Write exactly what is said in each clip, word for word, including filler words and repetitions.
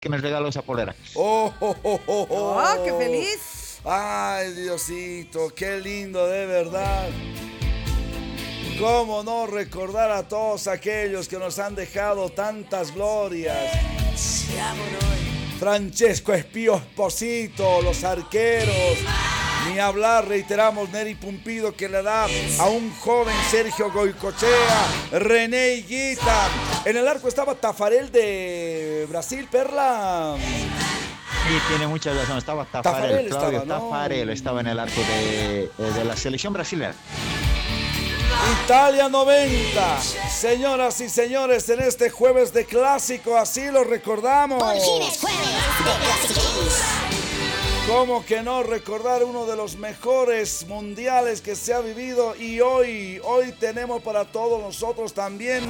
que me regaló esa polera. ¡Oh, oh, oh, oh, oh! ¡Oh, qué feliz! ¡Ay, Diosito! ¡Qué lindo, de verdad! ¿Cómo no recordar a todos aquellos que nos han dejado tantas glorias? Francesco Espío Esposito, los arqueros. Ni hablar, reiteramos, Neri Pumpido que le da a un joven Sergio Goicochea, René Higuita. En el arco estaba Tafarel de Brasil, Perla. Sí, tiene mucha razón, estaba Tafarel, Tafarel Claudio estaba, ¿no? Tafarel estaba en el arco de, de la selección brasileña. Italia noventa. Señoras y señores, en este jueves de clásico, así lo recordamos. Por fin es jueves de Clásicos. ¿Cómo que no recordar uno de los mejores mundiales que se ha vivido? Y hoy, hoy tenemos para todos nosotros también.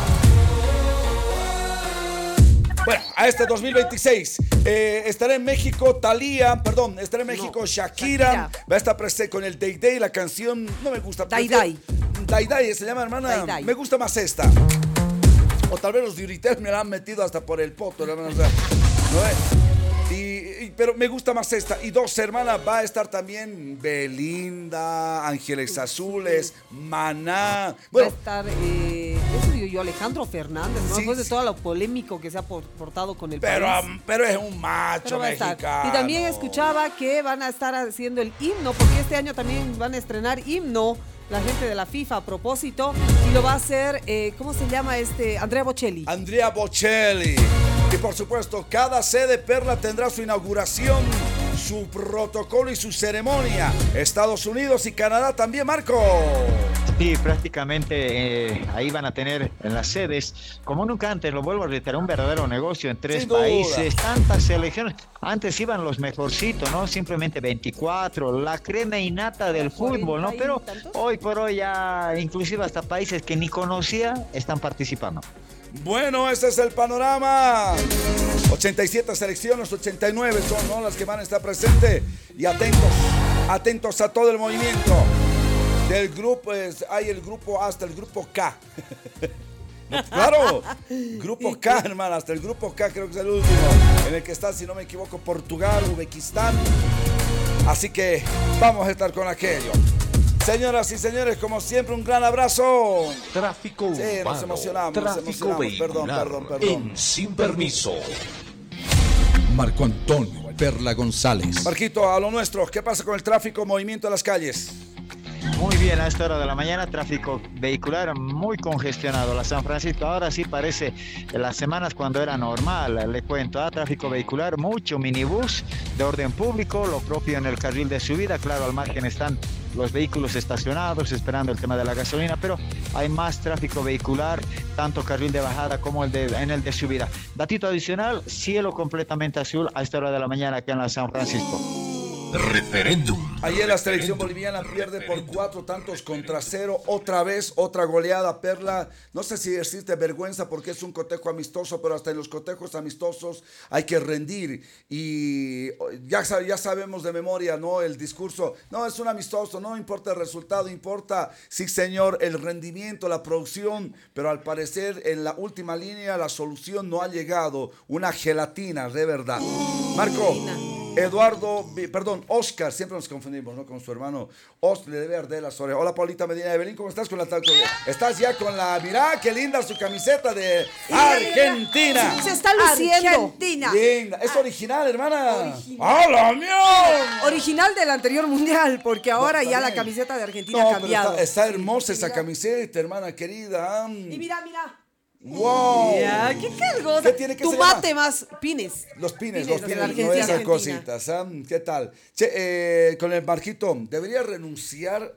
Bueno, a este dos mil veintiséis eh, estará en México Thalía, perdón, estará en México No, Shakira, Shakira. va a estar presente con el Day Day, la canción no me gusta. Day prefiero- Day. Day Day se llama, hermana, Day Day. me gusta más esta. O tal vez los Diuritel me la han metido hasta por el poto, hermana, o sea, ¿no es? Y, y- pero me gusta más esta. Y dos, hermanas, va a estar también Belinda, Ángeles Azules, Maná. Va a Bueno, estar, eh, eso digo yo, Alejandro Fernández, ¿no? Sí, Después de sí. todo lo polémico que se ha por- portado con el pero, país. um, pero es un macho Pero va a estar. mexicano. Y también escuchaba que van a estar haciendo el himno, porque este año también van a estrenar himno la gente de la FIFA a propósito, y lo va a hacer, eh, ¿cómo se llama este? Andrea Bocelli. Andrea Bocelli. Y por supuesto, cada sede Perla tendrá su inauguración, su protocolo y su ceremonia. Estados Unidos y Canadá también, Marco. Sí, prácticamente eh, ahí van a tener en las sedes, como nunca antes, lo vuelvo a reiterar, un verdadero negocio en tres Sin duda. países, tantas selecciones. Antes iban los mejorcitos, ¿no? Simplemente veinticuatro, la crema innata del fútbol, ¿no? cuarenta y Pero tantos. hoy por hoy ya, inclusive hasta países que ni conocía, están participando. Bueno, ese es el panorama. ochenta y siete selecciones, ochenta y nueve son, ¿no?, las que van a estar presentes. Y atentos, atentos a todo el movimiento. Del grupo, es, hay el grupo hasta el grupo K. No, claro, grupo K, hermano, hasta el grupo K creo que es el último, en el que está, si no me equivoco, Portugal, Uzbekistán. Así que vamos a estar con aquello. Señoras y señores, como siempre, un gran abrazo. Tráfico Sí, nos urbano, emocionamos, nos tráfico emocionamos. vehicular, Perdón, perdón, perdón. en Sin Permiso. Marco Antonio Perla González. Marquito, a lo nuestro, ¿qué pasa con el tráfico, movimiento de las calles? Muy bien, a esta hora de la mañana, tráfico vehicular muy congestionado. La San Francisco ahora sí parece las semanas cuando era normal. Le cuento, a tráfico vehicular, mucho minibús de orden público, lo propio en el carril de subida. Claro, al margen están los vehículos estacionados esperando el tema de la gasolina, pero hay más tráfico vehicular, tanto carril de bajada como el de, en el de subida. Datito adicional, cielo completamente azul a esta hora de la mañana aquí en la San Francisco. Referéndum. Ayer la selección Referéndum. boliviana pierde por Referéndum. cuatro tantos contra cero. Otra vez, otra goleada, Perla. No sé si existe vergüenza porque es un cotejo amistoso, pero hasta en los cotejos amistosos hay que rendir. Y ya, sab- ya sabemos de memoria, ¿no? El discurso. No, es un amistoso, no importa el resultado, importa, sí señor, el rendimiento, la producción. Pero al parecer en la última línea la solución no ha llegado. Una gelatina, de verdad. Marco. Eduardo, perdón, Oscar, siempre nos confundimos, ¿no? Con su hermano. Oscar le debe arder las orejas. Hola, Paulita Medina Evelyn, ¿cómo estás con la tal? Estás ya con la, mirá, qué linda su camiseta de Argentina. Se está luciendo. Argentina. Linda, es original, hermana. Original. ¡Hola, mío! Original del anterior mundial, porque ahora No, ya la también. camiseta de Argentina No, ha pero cambiado. está, está hermosa esa Mira. camiseta, hermana querida. Y mira, mira. ¡Wow! Ya, qué cargo. ¿Qué tiene que Tu se mate llama? más pines. Los pines, Pines, los los de pines, la no Argentina. esas Argentina. cositas. ¿Ah? ¿Qué tal? Che, eh, con el Marquito, ¿debería renunciar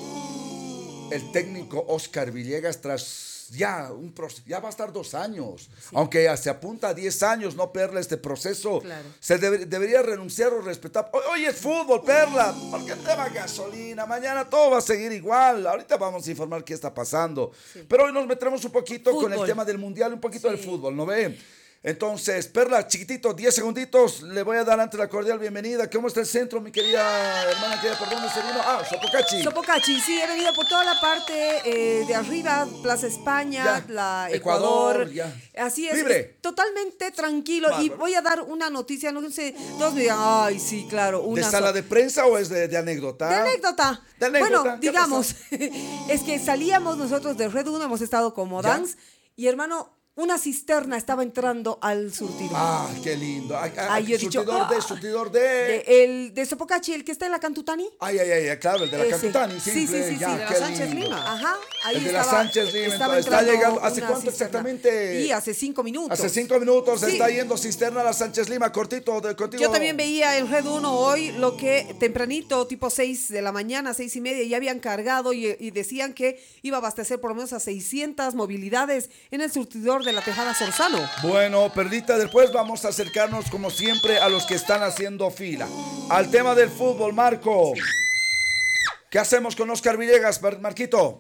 el técnico Oscar Villegas tras ya un proceso? Ya va a estar dos años. Aunque ya se apunta a diez años, no Perla, este proceso. Claro. Se debe- debería renunciar o respetar. Hoy, hoy es fútbol, Perla. Porque el tema gasolina, mañana todo va a seguir igual. Ahorita vamos a informar qué está pasando. Pero hoy nos metemos un poquito con el Fútbol. tema del mundial, un poquito Sí. del fútbol, ¿no ve? Entonces, Perla, chiquitito, diez segunditos, le voy a dar antes la cordial bienvenida. ¿Cómo está el centro, mi querida hermana? Querida, ¿por dónde se vino? Ah, Sopocachi. Sopocachi, sí, he venido por toda la parte eh, de arriba, Plaza España, Ya. la Ecuador, Ecuador. ya. Así es, Libre. es totalmente tranquilo. Y Bárbaro. voy a dar una noticia, no sé, todos me digan, ay, sí, claro, una ¿De sala so- de prensa o es de, de anécdota? De anécdota. De anécdota, Bueno, ¿qué digamos, es que salíamos nosotros de Red uno, hemos estado como ¿Ya? Dance, y hermano, una cisterna estaba entrando al surtidor. Ah, qué lindo. Ay, ay, Ay, yo he dicho, surtidor de, ah, surtidor de... De, el de Sopocachi, el que está en la Cantutani. Ay, ay, ay, claro, el de la Ese. Cantutani, Sí, simple, sí, sí, sí, ya, de la qué Sánchez lindo. Lima. Ajá, ahí El de la estaba, Sánchez Lima, estaba está entrando llegando, ¿hace una cuánto cisterna. exactamente? Y hace cinco minutos. Hace cinco minutos Sí. está yendo cisterna a la Sánchez Lima, cortito, de, contigo. Yo también veía en Red uno hoy lo que tempranito, tipo seis de la mañana, seis y media, ya habían cargado y, y decían que iba a abastecer por lo menos a seiscientas movilidades en el surtidor de la Tejada Sorzano. Bueno, Perlita, después vamos a acercarnos como siempre a los que están haciendo fila. Al tema del fútbol, Marco. ¿Qué hacemos con Oscar Villegas, Mar- Marquito?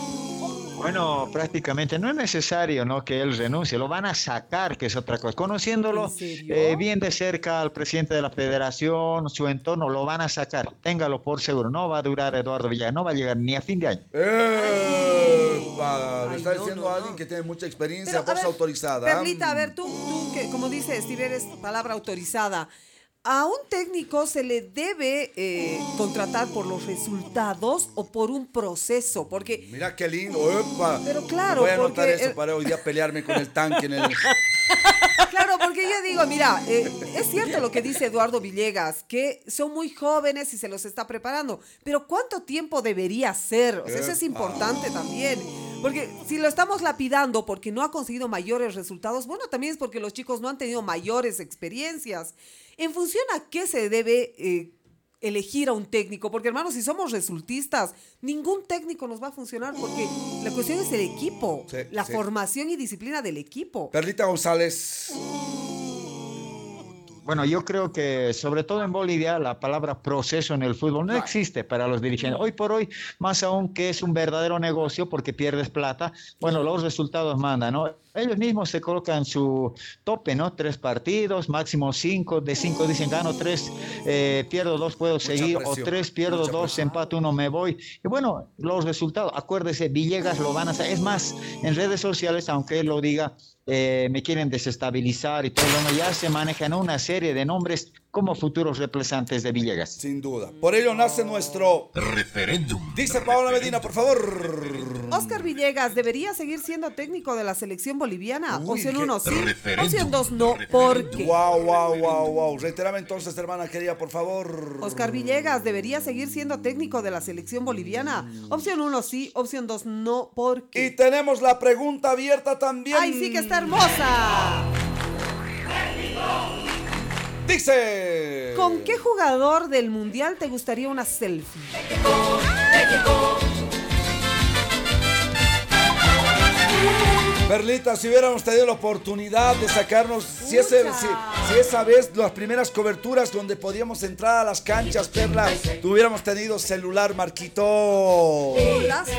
Bueno, prácticamente no es necesario, ¿no?, que él renuncie, lo van a sacar, que es otra cosa. Conociéndolo ¿En serio? eh, bien de cerca al presidente de la federación, su entorno, lo van a sacar. Téngalo por seguro, no va a durar Eduardo Villegas, no va a llegar ni a fin de año. Eh, va, le Ay, está no, diciendo no, a alguien no. que tiene mucha experiencia, Pero, a voz ver, autorizada. Perlita, a ver, tú, tú que como dice Steve, eres palabra autorizada. ¿A un técnico se le debe eh, contratar por los resultados o por un proceso? Porque, Mira qué lindo. Epa. Pero claro, Voy a anotar porque eso el- para hoy día pelearme con el tanque en el... claro, porque yo digo, mira, eh, es cierto lo que dice Eduardo Villegas, que son muy jóvenes y se los está preparando, pero ¿cuánto tiempo debería ser? O sea, eso es importante también. Porque si lo estamos lapidando porque no ha conseguido mayores resultados, bueno, también es porque los chicos no han tenido mayores experiencias. ¿En función a qué se debe eh, elegir a un técnico? Porque, hermanos, si somos resultistas, ningún técnico nos va a funcionar porque la cuestión es el equipo, Sí, la sí. formación y disciplina del equipo. Perlita González. Bueno, yo creo que sobre todo en Bolivia la palabra proceso en el fútbol no existe para los dirigentes. Hoy por hoy, más aún que es un verdadero negocio porque pierdes plata, bueno, los resultados mandan, ¿no? Ellos mismos se colocan su tope, ¿no? Tres partidos, máximo cinco, de cinco dicen gano tres, eh, pierdo dos, puedo Mucha seguir, presión, o tres, pierdo mucha dos, presión. empato uno, me voy. Y bueno, los resultados, acuérdese, Villegas lo van a hacer. Es más, en redes sociales, aunque él lo diga, eh, me quieren desestabilizar y todo, bueno, ya se manejan una serie de nombres como futuros reemplazantes de Villegas. Sin duda. Por ello nace nuestro... Referéndum. Dice Paola Medina, por favor. Oscar Villegas debería seguir siendo técnico de la selección boliviana. Uy, Opción qué- uno, sí. Referéndum. Opción dos, no. ¿Por qué? Wow, wow, wow, wow. Reiterame entonces, hermana querida, por favor. Oscar Villegas debería seguir siendo técnico de la selección boliviana. Opción uno, sí. Opción dos, no. ¿Por Y qué? tenemos la pregunta abierta también. ¡Ay, sí que está hermosa! Dice... ¿Con qué jugador del Mundial te gustaría una selfie? Perlita, si hubiéramos tenido la oportunidad de sacarnos, si, ese, Pucha. si, si esa vez las primeras coberturas donde podíamos entrar a las canchas, Perla, tuviéramos tenido celular, Marquito. Las-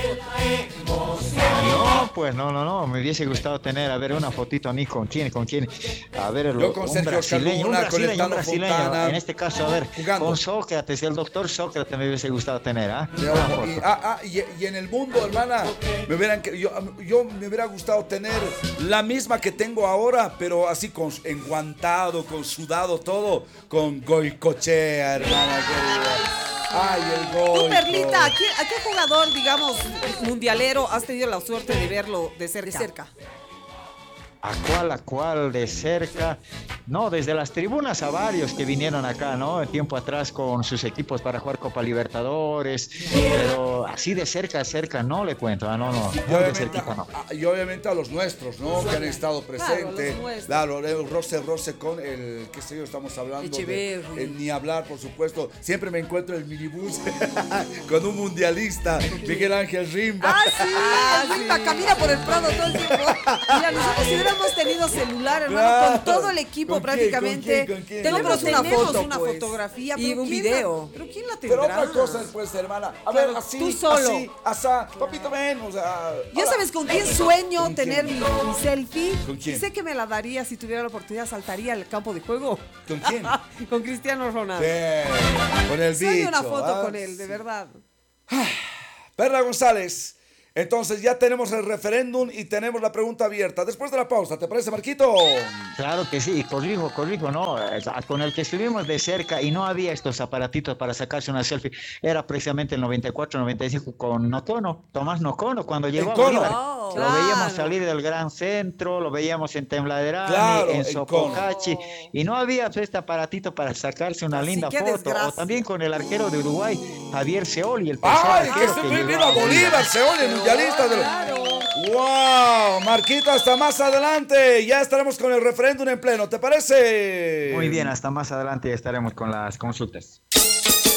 No, pues no, no, no, me hubiese gustado tener, a ver, una fotito a mí con quién, con quién, a ver, Yo con un Sergio brasileño, un Oscar Luna, con brasileño, un Letano brasileño, Fontana. en este caso, a ver, Jugando. con Sócrates, el doctor Sócrates me hubiese gustado tener, ¿ah? Y, Una foto. y- ah, ah, y- y en el mundo, hermana, me hubieran, que- yo, yo me hubiera gustado tener la misma que tengo ahora, pero así con enguantado, con sudado todo, con Goicochea, hermana querida. Ay, el Goico. Tú, Perlita, ¿a qué, a qué jugador, digamos, mundialero has tenido la suerte de verlo de cerca? De cerca. ¿A cuál, a cuál de cerca? No, desde las tribunas a varios que vinieron acá, ¿no? Tiempo atrás con sus equipos para jugar Copa Libertadores, pero así de cerca a cerca no le cuento, ¿ah? No, no, Y muy de obviamente, cerquita no. a, y obviamente a los nuestros, ¿no? Que han estado presentes. los nuestros. Claro, el roce, roce con el, qué sé yo, estamos hablando de, Echeverri. el ni hablar, por supuesto. Siempre me encuentro en el minibús con un mundialista, Miguel Ángel Rimba. Ah, sí, el Rimba camina por el Prado todo el tiempo. Mira, nosotros si hubiéramos tenido celular, hermano, Claro. con todo el equipo ¿Con quién? prácticamente. ¿Con quién? ¿Con quién? Tenemos Pero una tenemos foto, una pues. fotografía. Y pero un ¿quién video. la- ¿Pero quién la Pero tendrá? otra cosa después, hermana. A Claro, ver, así. tú solo. así, asá, papito, ven, o sea. ¿Ya hola. sabes con quién sueño ¿Con tener mi, quién? mi selfie? ¿Con quién? Y sé que me la daría si tuviera la oportunidad, saltaría al campo de juego. ¿Con quién? Con Cristiano Ronaldo. Bien, con el Soy bicho. una foto ¿ah? con él, de verdad. Perla González, entonces ya tenemos el referéndum y tenemos la pregunta abierta. Después de la pausa, ¿te parece, Marquito? Claro que sí, y corrijo, corrijo, ¿no? Con el que estuvimos de cerca y no había estos aparatitos para sacarse una selfie, era precisamente el noventa y cuatro noventa y cinco con Nocono, Tomás Nocono, cuando llegó a Cono. Bolívar. Oh, Lo claro. veíamos salir del Gran Centro, lo veíamos en Tembladerani, Claro, en el Sopocachi, Cono. y no había pues, este aparatito para sacarse una Así linda que foto. desgracia. O también con el arquero de Uruguay, Javier Seoli, el tercer ¡Ay, que arquero se que fue llegó viva a Bolívar, Seol, el mundialista! De... Claro. ¡Wow! Marquito, hasta más adelante. Ya estaremos con el referéndum en pleno, ¿te parece? Muy bien, hasta más adelante estaremos con las consultas.